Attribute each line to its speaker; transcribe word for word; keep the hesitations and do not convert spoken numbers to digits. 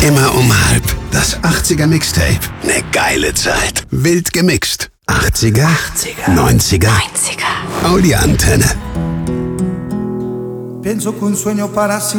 Speaker 1: Immer um halb. Das achtziger Mixtape. Ne geile Zeit. Wild gemixt. achtziger, achtziger, neunziger, neunziger. Audi Antenne.
Speaker 2: Penso che un sogno para